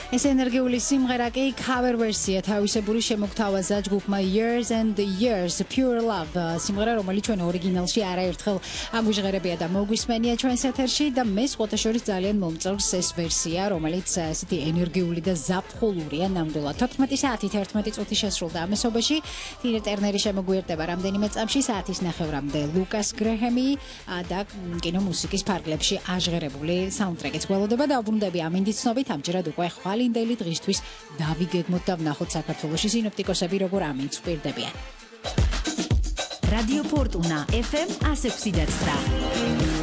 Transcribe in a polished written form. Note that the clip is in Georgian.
ეს ენერგიული სიმღერა კი cover version თავისებური შემოგთავაზა ჯგუფმა Years and Years Pure Love სიმღერა რომელიც ჩვენ ორიგინალში არაერთხელ აგვიჟღერებია და მოგვისმენია ჩვენს ეთერში და მე სხვათა შორის ძალიან მომწონს ეს ვერსია რომელიც ასეთი ენერგიული და ზაფხულურია ნამდვილად 14 საათით 11 წუთი შესრულდა ამასობაში ტინა ტერნერი შემოგვიერთდება რამდენიმე წამში საათის ნახევრამდე ლუკას გრეჰემი და კინომუსიკის ფარგლებში აჟღერებული საუნდტრეკიც გველოდება და უბრუნდები ამინდით ცნობით ამჯერად უკვე ხვალინდელი დღისთვის დავიგეგმოთ და ვნახოთ საქართველოში სინოპტიკოსები როგორ ამინდს პირდებიან Radio Fortuna FM 106.3